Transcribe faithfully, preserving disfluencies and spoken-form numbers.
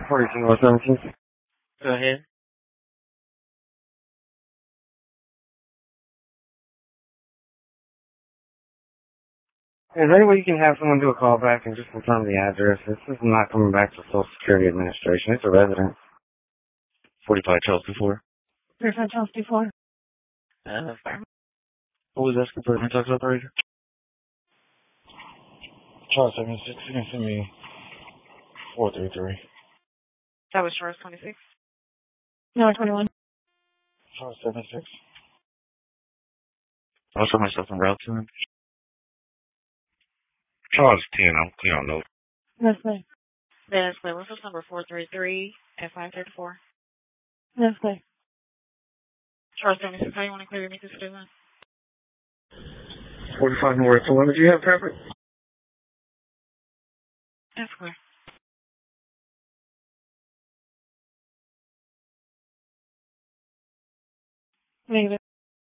forty-two North seventeenth. Go ahead. Is there any way you can have someone do a call back and just confirm the address? This is not coming back to Social Security Administration. It's a residence. forty-five Charles before. forty-five Charles before. Uh, what was asking for? Tax operator? Charles seventy-six, you can send me four three three. That was Charles twenty-six. No, twenty-one. Charles seventy-six. I'll show myself en route to him. Charles ten, I'm clear on those. That's clear. That's clear. What's number four three three at five thirty-four? That's clear. Charles seventy-six, how you want to clear me this business? forty-five North. So when did you have traffic? That's clear. Negative.